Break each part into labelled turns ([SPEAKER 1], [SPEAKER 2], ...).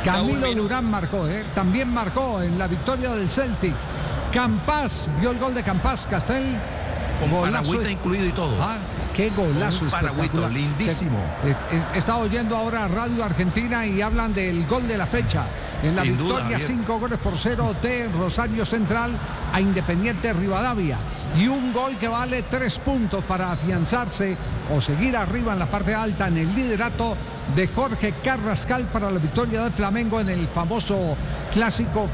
[SPEAKER 1] Camilo Durán marcó, también marcó en la victoria del Celtic. Campas, vio el gol de Campas, Castel.
[SPEAKER 2] Con paragüita incluido y todo.
[SPEAKER 1] Qué golazo.
[SPEAKER 2] Un paragüito, lindísimo.
[SPEAKER 1] Está oyendo ahora Radio Argentina y hablan del gol de la fecha. En la
[SPEAKER 2] Sin
[SPEAKER 1] victoria,
[SPEAKER 2] duda,
[SPEAKER 1] 5-0 de Rosario Central a Independiente Rivadavia. Y un gol que vale 3 puntos para afianzarse o seguir arriba en la parte alta en el liderato de Jorge Carrascal para la victoria del Flamengo en el famoso clásico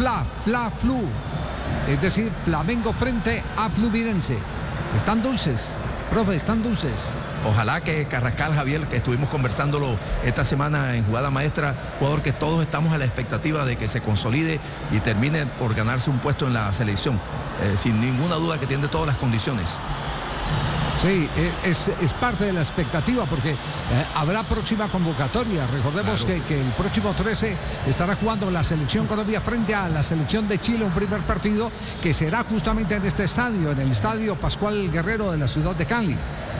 [SPEAKER 1] Flu. Es decir, Flamengo frente a Fluminense. Están dulces, profe, están dulces.
[SPEAKER 2] Ojalá que Carrascal, Javier, que estuvimos conversándolo esta semana en Jugada Maestra, jugador que todos estamos a la expectativa de que se consolide y termine por ganarse un puesto en la selección. Sin ninguna duda que tiene todas las condiciones.
[SPEAKER 1] Sí, es parte de la expectativa porque habrá próxima convocatoria. Recordemos que el próximo 13 estará jugando la selección Colombia frente a la selección de Chile, un primer partido que será justamente en este estadio, en el estadio Pascual Guerrero de la ciudad de Cali.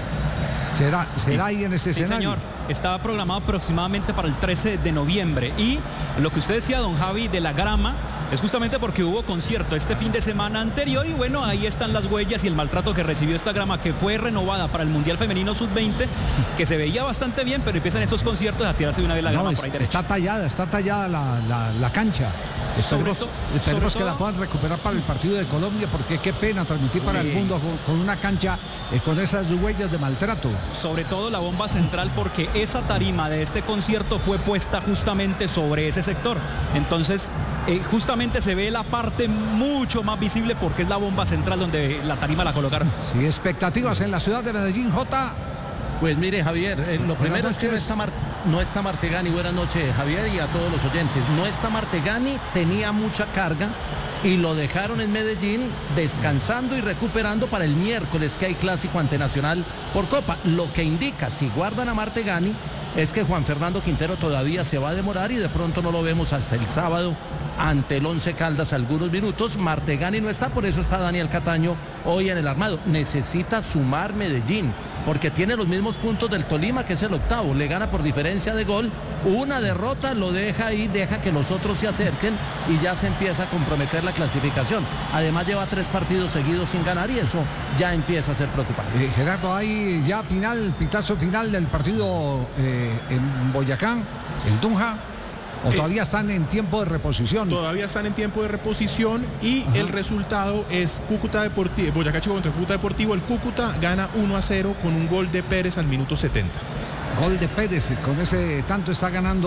[SPEAKER 1] Será ahí en ese escenario.
[SPEAKER 3] Señor, estaba programado aproximadamente para el 13 de noviembre y lo que usted decía, don Javi, de la grama, es justamente porque hubo concierto este fin de semana anterior y bueno, ahí están las huellas y el maltrato que recibió esta grama, que fue renovada para el Mundial Femenino Sub-20, que se veía bastante bien, pero empiezan esos conciertos a tirarse de una vez la grama por ahí derecho.
[SPEAKER 1] Está tallada la cancha. Esperemos que la puedan recuperar para el partido de Colombia, porque qué pena transmitir para el mundo con una cancha con esas huellas de maltrato.
[SPEAKER 3] Sobre todo la bomba central, porque esa tarima de este concierto fue puesta justamente sobre ese sector. Entonces, justamente se ve la parte mucho más visible porque es la bomba central donde la tarima la colocaron.
[SPEAKER 1] Sí, expectativas en la ciudad de Medellín, Jota.
[SPEAKER 4] Pues mire, Javier, lo primero es que no está Martegani. Buenas noches, Javier, y a todos los oyentes. No está Martegani, tenía mucha carga y lo dejaron en Medellín descansando y recuperando para el miércoles, que hay clásico ante Nacional por Copa. Lo que indica, si guardan a Martegani, es que Juan Fernando Quintero todavía se va a demorar y de pronto no lo vemos hasta el sábado ante el Once Caldas algunos minutos. Martegani no está, por eso está Daniel Cataño hoy en el armado. Necesita sumar Medellín, porque tiene los mismos puntos del Tolima, que es el octavo, le gana por diferencia de gol, una derrota lo deja ahí, deja que los otros se acerquen y ya se empieza a comprometer la clasificación. Además lleva 3 partidos seguidos sin ganar y eso ya empieza a ser preocupante.
[SPEAKER 1] Gerardo, hay ya pitazo final del partido en Boyacá, en Tunja. ¿O todavía están en tiempo de reposición?
[SPEAKER 5] Todavía están en tiempo de reposición y el resultado es Boyacá Chico contra Cúcuta Deportivo. El Cúcuta gana 1-0 con un gol de Pérez al minuto 70.
[SPEAKER 1] Gol de Pérez, con ese tanto está ganando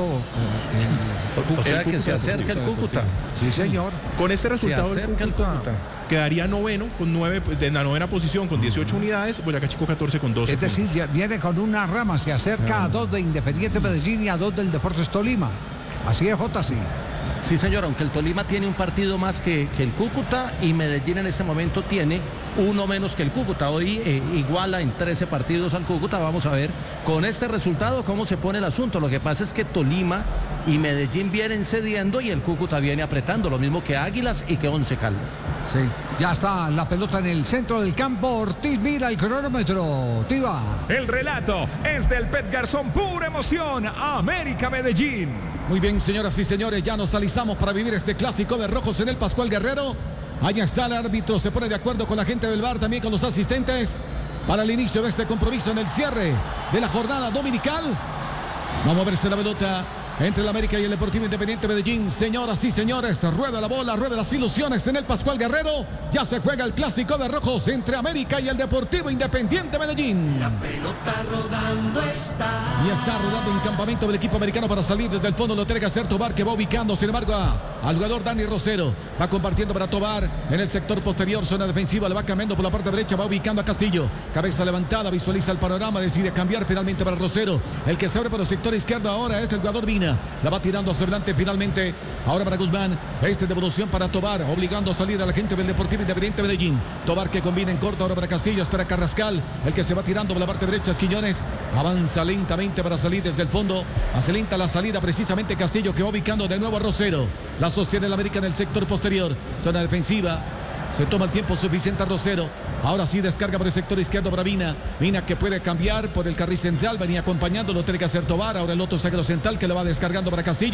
[SPEAKER 4] o sea que se acerca el Cúcuta.
[SPEAKER 1] Sí, señor.
[SPEAKER 5] Con este resultado el Cúcuta quedaría noveno, en la novena posición con 18 unidades, Boyacá Chico 14 con 12.
[SPEAKER 1] Es decir, ya viene con una rama, se acerca a 2 de Independiente Medellín y a 2 del Deportes Tolima. Así es, Jota, sí.
[SPEAKER 4] Sí, señor, aunque el Tolima tiene un partido más que el Cúcuta y Medellín en este momento tiene uno menos que el Cúcuta. Hoy iguala en 13 partidos al Cúcuta. Vamos a ver con este resultado cómo se pone el asunto. Lo que pasa es que Tolima y Medellín vienen cediendo y el Cúcuta viene apretando, lo mismo que Águilas y que Once Caldas.
[SPEAKER 1] Sí, ya está la pelota en el centro del campo. Ortiz mira el cronómetro. Tiva.
[SPEAKER 6] El relato es del Pet Garzón, pura emoción. América Medellín.
[SPEAKER 7] Muy bien, señoras y señores, ya nos alistamos para vivir este clásico de rojos en el Pascual Guerrero. Allá está el árbitro, se pone de acuerdo con la gente del VAR, también con los asistentes, para el inicio de este compromiso en el cierre de la jornada dominical. Vamos a verse la pelota entre el América y el Deportivo Independiente Medellín. Señoras y señores, rueda la bola, rueda las ilusiones en el Pascual Guerrero. Ya se juega el clásico de rojos entre América y el Deportivo Independiente Medellín.
[SPEAKER 8] La pelota rodando está.
[SPEAKER 7] Y está rodando en campamento del equipo americano para salir desde el fondo. Lo tiene que hacer Tobar, que va ubicando, sin embargo, al jugador Dani Rosero. Va compartiendo para Tobar en el sector posterior, zona defensiva. Le va cambiando por la parte derecha, va ubicando a Castillo. Cabeza levantada, visualiza el panorama, decide cambiar finalmente para Rosero. El que se abre por el sector izquierdo ahora es el jugador Vina. La va tirando hacia adelante finalmente. Ahora para Guzmán. Devolución para Tobar, obligando a salir a la gente del Deportivo Independiente Medellín. Tobar que combina en corto ahora para Castillo. Espera Carrascal. El que se va tirando por la parte derecha es Quiñones. Avanza lentamente para salir desde el fondo. Hace lenta la salida precisamente Castillo, que va ubicando de nuevo a Rosero. La sostiene el América en el sector posterior. Zona defensiva. Se toma el tiempo suficiente a Rosero. Ahora sí descarga por el sector izquierdo para Vina. Vina que puede cambiar por el carril central. Venía acompañando, lo tiene que hacer Tobar. Ahora el otro zaguero central que lo va descargando para Castillo.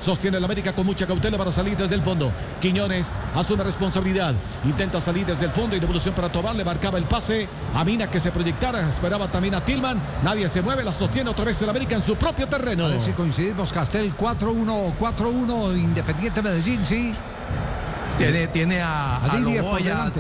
[SPEAKER 7] Sostiene el América con mucha cautela para salir desde el fondo. Quiñones asume responsabilidad. Intenta salir desde el fondo y devolución para Tobar. Le marcaba el pase a Mina que se proyectara. Esperaba también a Tillman. Nadie se mueve. La sostiene otra vez el América en su propio terreno.
[SPEAKER 1] A ver si coincidimos, Castel. 4-1 Independiente Medellín, sí.
[SPEAKER 2] Tiene a
[SPEAKER 1] Didier
[SPEAKER 2] Loboa
[SPEAKER 1] por delante.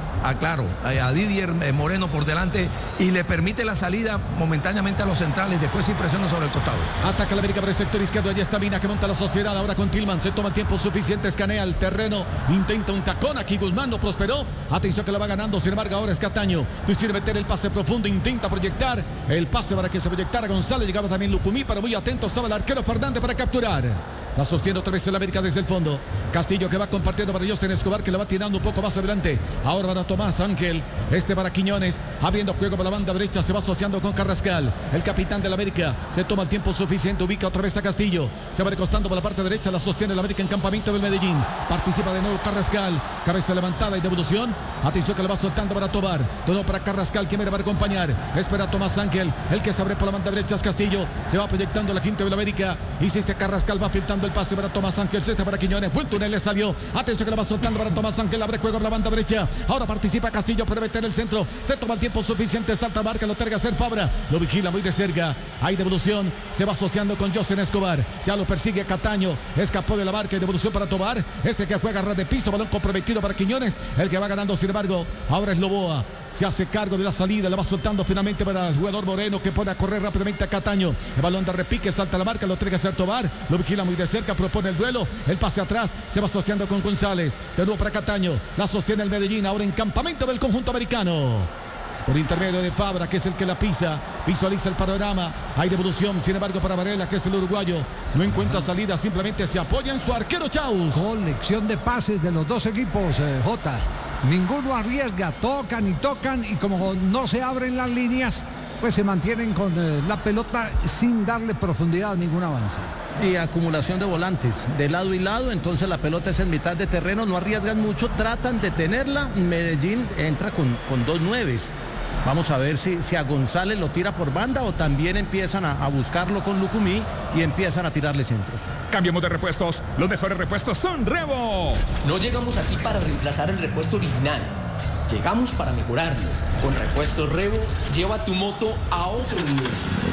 [SPEAKER 2] A Didier Moreno por delante y le permite la salida momentáneamente a los centrales, después sí presiona sobre el costado.
[SPEAKER 7] Ataca el América por el sector izquierdo, allí está Mina que monta la sociedad, ahora con Tillman, se toma el tiempo suficiente, escanea el terreno, intenta un tacón, aquí Guzmán no prosperó, atención que lo va ganando, sin embargo ahora es Cataño, decide meter el pase profundo, intenta proyectar el pase para que se proyectara González, llegaba también Lucumí, pero muy atento estaba el arquero Fernández para capturar. La sostiene otra vez el América desde el fondo. Castillo que va compartiendo para José Escobar que le va tirando un poco más adelante. Ahora para Tomás Ángel. Para Quiñones. Abriendo juego por la banda derecha. Se va asociando con Carrascal. El capitán del América. Se toma el tiempo suficiente. Ubica otra vez a Castillo. Se va recostando por la parte derecha. La sostiene el América en campamento del Medellín. Participa de nuevo Carrascal. Cabeza levantada y devolución. Atención que le va soltando para Tobar. De nuevo para Carrascal. Que me va a acompañar. Espera Tomás Ángel. El que se abre por la banda derecha es Castillo. Se va proyectando la quinta del América. Y si Carrascal va filtrando el pase para Tomás Ángel, cesta para Quiñones, buen túnel le salió, atención que la va soltando para Tomás Ángel, abre juego por la banda derecha, ahora participa Castillo, pero mete en el centro, se toma el tiempo suficiente, salta marca, lo terga a hacer Fabra, lo vigila muy de cerca, hay devolución, se va asociando con José Escobar, ya lo persigue Cataño, escapó de la marca y devolución para Tobar, que juega a ras de piso, balón comprometido para Quiñones, el que va ganando sin embargo, ahora es Loboa. Se hace cargo de la salida, la va soltando finalmente para el jugador Moreno que pone a correr rápidamente a Cataño. El balón de repique, salta la marca, lo entrega a hacer Tobar, lo vigila muy de cerca, propone el duelo, el pase atrás, se va asociando con González, de nuevo para Cataño, la sostiene el Medellín, ahora en campamento del conjunto americano. Por intermedio de Fabra, que es el que la pisa, visualiza el panorama, hay devolución, sin embargo para Varela, que es el uruguayo, no encuentra salida, simplemente se apoya en su arquero Chaus.
[SPEAKER 1] Colección de pases de los dos equipos, Jota. Ninguno arriesga, tocan y como no se abren las líneas, pues se mantienen con la pelota sin darle profundidad a ningún avance.
[SPEAKER 4] Y acumulación de volantes de lado y lado, entonces la pelota es en mitad de terreno, no arriesgan mucho, tratan de tenerla. Medellín entra con dos nueves. Vamos a ver si a González lo tira por banda o también empiezan a buscarlo con Lucumí y empiezan a tirarle centros.
[SPEAKER 6] Cambiamos de repuestos. Los mejores repuestos son Revo.
[SPEAKER 9] No llegamos aquí para reemplazar el repuesto original. Llegamos para mejorarlo. Con Repuestos Revo, lleva tu moto a otro nivel.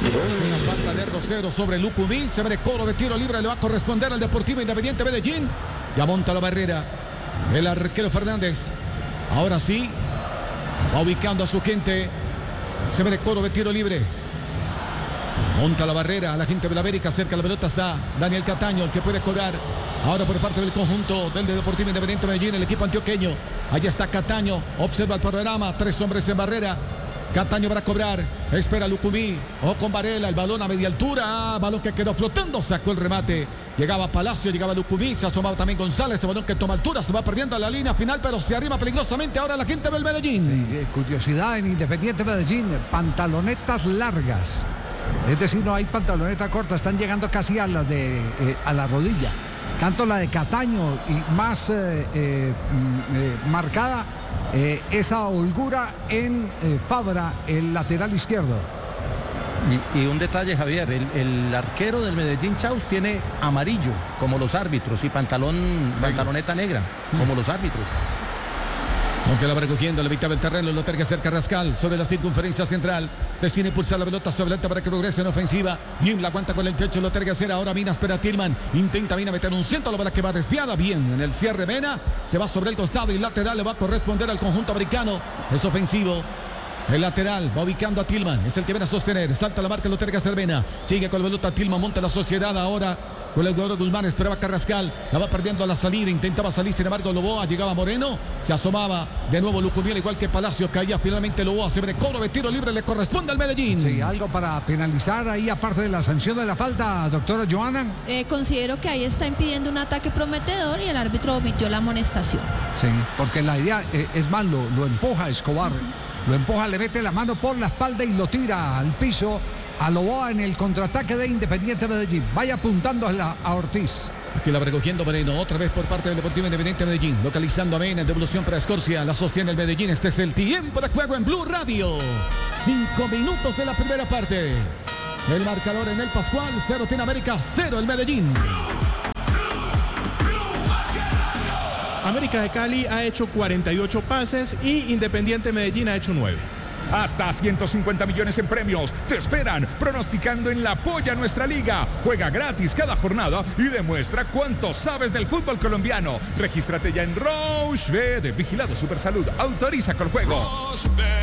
[SPEAKER 7] Una falta de Rosero sobre Lucumí. Se abre coro de tiro libre. Le va a corresponder al Deportivo Independiente Medellín. Ya monta la barrera el arquero Fernández. Ahora sí. Va ubicando a su gente. Se ve el coro de tiro libre. Monta la barrera a la gente de la América. Cerca de la pelota está Daniel Cataño, el que puede cobrar. Ahora por parte del conjunto del Deportivo Independiente Medellín, el equipo antioqueño. Allá está Cataño. Observa el panorama. 3 hombres en barrera. Cataño para cobrar. Espera Lucumí. O con Varela. El balón a media altura. Balón que quedó flotando. Sacó el remate. Llegaba Palacio, llegaba Lucumí, se asomaba también González, ese balón que toma altura, se va perdiendo en la línea final, pero se arrima peligrosamente ahora la gente del Medellín.
[SPEAKER 1] Sí, curiosidad en Independiente Medellín, pantalonetas largas, es decir, no hay pantaloneta corta, están llegando casi a las de a la rodilla. Tanto la de Cataño y más marcada esa holgura en Fabra, el lateral izquierdo.
[SPEAKER 4] Y un detalle, Javier, el arquero del Medellín, Chaus, tiene amarillo, como los árbitros, y pantaloneta negra, como los árbitros.
[SPEAKER 7] Aunque la va recogiendo, la mitad del terreno, lo tiene que hacer Carrascal sobre la circunferencia central. Decide impulsar la pelota sobre adelante para que progrese en ofensiva. Bien, la aguanta con el techo, lo tiene que hacer ahora Mina, espera Tillman. Intenta Mina meter un centro, la bola que va desviada. Bien, en el cierre Mena, se va sobre el costado y lateral le va a corresponder al conjunto americano. Es ofensivo. El lateral va ubicando a Tillman, es el que viene a sostener, salta la marca, lo tiene que hacer Mena, sigue con la pelota Tillman, monta la sociedad ahora con el jugador Guzmán, esperaba Carrascal, la va perdiendo a la salida, intentaba salir, sin embargo Loboa, llegaba Moreno, se asomaba de nuevo Lucumí, igual que Palacio, caía finalmente Loboa, se ve cobro de tiro libre, le corresponde al Medellín.
[SPEAKER 1] Sí, algo para penalizar ahí aparte de la sanción de la falta, doctora Joana.
[SPEAKER 10] Considero que ahí está impidiendo un ataque prometedor y el árbitro omitió la amonestación.
[SPEAKER 1] Sí, porque la idea es más, lo empuja Escobar. Lo empuja, le mete la mano por la espalda y lo tira al piso a Loboa en el contraataque de Independiente Medellín. Vaya apuntando a Ortiz.
[SPEAKER 7] Aquí la va recogiendo Moreno, otra vez por parte del Deportivo Independiente Medellín. Localizando a Mena en devolución para Escorcia. La sostiene el Medellín. Este es el tiempo de juego en Blue Radio. 5 minutos de la primera parte. El marcador en el Pascual. 0 tiene América, 0 el Medellín.
[SPEAKER 5] América de Cali ha hecho 48 pases y Independiente Medellín ha hecho 9.
[SPEAKER 6] Hasta 150 millones en premios te esperan pronosticando en la Polla Nuestra Liga. Juega gratis cada jornada y demuestra cuánto sabes del fútbol colombiano. Regístrate ya en Rochebet. Vigilado Supersalud. Autoriza con juego.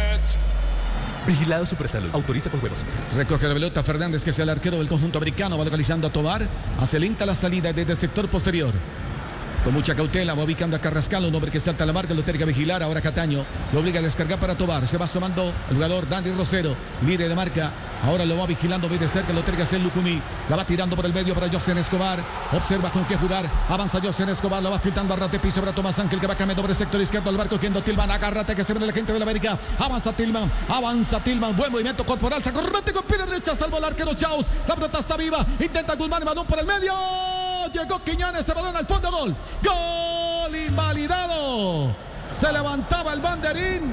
[SPEAKER 11] Vigilado Supersalud. Autoriza con juegos.
[SPEAKER 7] Recoge la pelota Fernández, que es el arquero del conjunto americano. Va localizando a Tobar. Acelenta la salida desde el sector posterior. Con mucha cautela va ubicando a Carrascal, un hombre que salta a la marca, lo tiene que vigilar. Ahora Cataño lo obliga a descargar para Tobar. Se va asomando el jugador Dani Rosero, líder de marca. Ahora lo va vigilando muy de cerca, lo tiene que hacer Lucumí. La va tirando por el medio para José Escobar. Observa con qué jugar. Avanza José Escobar, la va filtrando a ras de piso para Tomás Ángel, que va cambiando por el sector izquierdo. Al barco cogiendo Tillman. Agárrate que se viene la gente de la América. Avanza Tillman. Buen movimiento corporal. Se correte con pierna derecha. Salvo el arquero Chaus. La pelota está viva. Intenta Guzmán. Balón por el medio. Llegó Quiñones. Este balón al fondo. Gol. Gol invalidado. Se levantaba el banderín.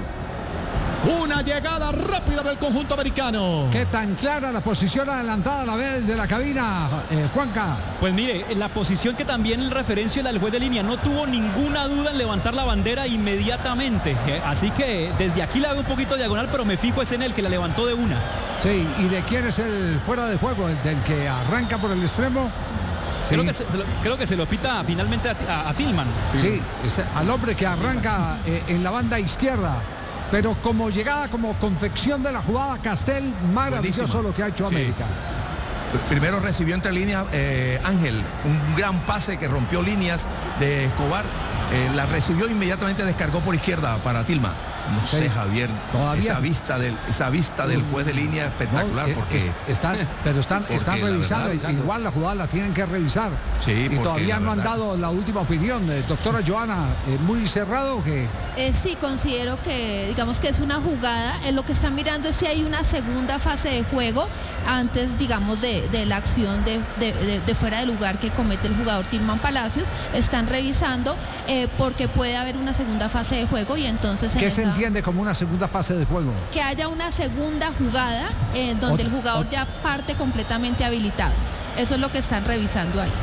[SPEAKER 7] Una llegada rápida del conjunto americano.
[SPEAKER 1] ¿Qué tan clara la posición adelantada a la vez de la cabina, Juanca?
[SPEAKER 3] Pues mire, la posición que también el referencio del juez de línea no tuvo ninguna duda en levantar la bandera inmediatamente. Así que desde aquí la veo un poquito diagonal, pero me fijo es en él, que la levantó de una.
[SPEAKER 1] Sí, ¿y de quién es el fuera de juego? ¿El del que arranca por el extremo? Sí.
[SPEAKER 3] Creo que se lo pita finalmente a Tillman.
[SPEAKER 1] Sí, al hombre que arranca en la banda izquierda. Pero como llegada, como confección de la jugada, Castel, maravilloso. Buenísimo. Lo que ha hecho América.
[SPEAKER 2] Sí. Primero recibió entre líneas Ángel, un gran pase que rompió líneas de Escobar. La recibió inmediatamente, descargó por izquierda para Tillman. No sé, Javier, esa vista del juez de línea espectacular, porque
[SPEAKER 1] están revisando, igual la jugada la tienen que revisar.
[SPEAKER 2] Sí,
[SPEAKER 1] y todavía no han dado la última opinión. Doctora Joana, muy cerrado que...
[SPEAKER 10] Sí, considero que, digamos que es una jugada. Lo que están mirando es si hay una segunda fase de juego antes, digamos, de la acción de fuera de lugar que comete el jugador Tillman Palacios. Están revisando porque puede haber una segunda fase de juego y entonces...
[SPEAKER 1] ¿Qué se entiende como una segunda fase de juego?
[SPEAKER 10] Que haya una segunda jugada donde el jugador ya parte completamente habilitado. Eso es lo que están revisando ahí.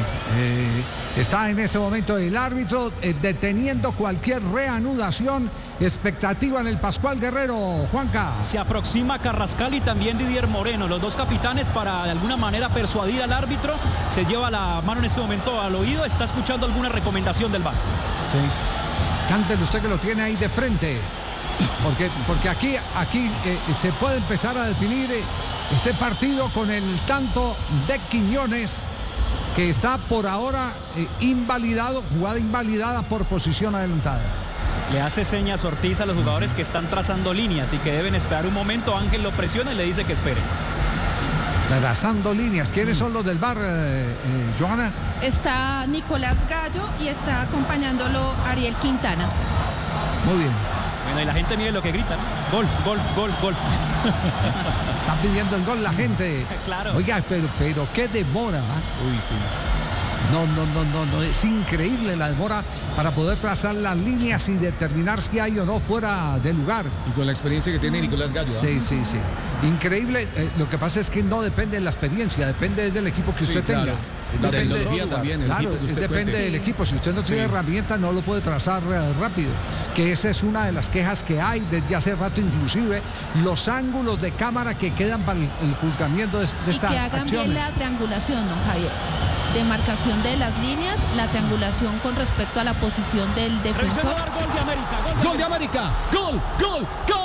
[SPEAKER 1] Sí. Está en este momento el árbitro deteniendo cualquier reanudación. Expectativa en el Pascual Guerrero, Juanca.
[SPEAKER 3] Se aproxima Carrascal y también Didier Moreno, los dos capitanes, para de alguna manera persuadir al árbitro. Se lleva la mano en este momento al oído, está escuchando alguna recomendación del VAR.
[SPEAKER 1] Sí. Cántele usted que lo tiene ahí de frente. Porque aquí se puede empezar a definir este partido con el tanto de Quiñones, que está por ahora invalidado, jugada invalidada por posición adelantada.
[SPEAKER 3] Le hace señas Ortiz a los jugadores que están trazando líneas y que deben esperar un momento. Ángel lo presiona y le dice que espere.
[SPEAKER 1] Trazando líneas. ¿Quiénes son los del VAR, Joana?
[SPEAKER 10] Está Nicolás Gallo y está acompañándolo Ariel Quintana.
[SPEAKER 1] Muy bien.
[SPEAKER 3] Bueno, y la gente mire lo que grita, ¿no? Gol, gol, gol, gol.
[SPEAKER 1] Están pidiendo el gol la gente.
[SPEAKER 3] Claro.
[SPEAKER 1] Oiga, pero qué demora.
[SPEAKER 3] Uy, sí.
[SPEAKER 1] No, es increíble la demora para poder trazar las líneas y determinar si hay o no fuera de lugar.
[SPEAKER 7] Y con la experiencia que tiene Nicolás Gallo.
[SPEAKER 1] Sí. Increíble. Lo que pasa es que no depende de la experiencia, depende del equipo que usted tenga.
[SPEAKER 7] La tecnología también, el equipo que usted
[SPEAKER 1] depende
[SPEAKER 7] cuente.
[SPEAKER 1] del equipo. Si usted no tiene herramientas, no lo puede trazar rápido. Que esa es una de las quejas que hay desde hace rato, inclusive los ángulos de cámara que quedan para el juzgamiento de estas acciones.
[SPEAKER 10] Y que hagan bien la triangulación, don Javier. De marcación de las líneas, la triangulación con respecto a la posición del defensor.
[SPEAKER 3] Gol de América.
[SPEAKER 7] Gol de América. Gol.